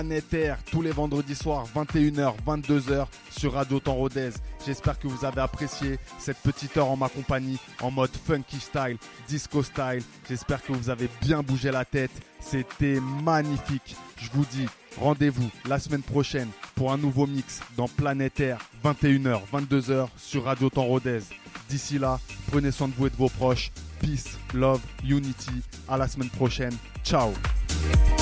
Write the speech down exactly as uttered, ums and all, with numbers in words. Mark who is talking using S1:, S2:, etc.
S1: Planète Air, tous les vendredis soirs, vingt et une heures, vingt-deux heures, sur Radio Temps Rodez. J'espère que vous avez apprécié cette petite heure en ma compagnie, en mode funky style, disco style. J'espère que vous avez bien bougé la tête. C'était magnifique. Je vous dis rendez-vous la semaine prochaine pour un nouveau mix dans Planète Air, vingt et une heures, vingt-deux heures, sur Radio Temps Rodez. D'ici là, prenez soin de vous et de vos proches. Peace, love, unity. À la semaine prochaine. Ciao.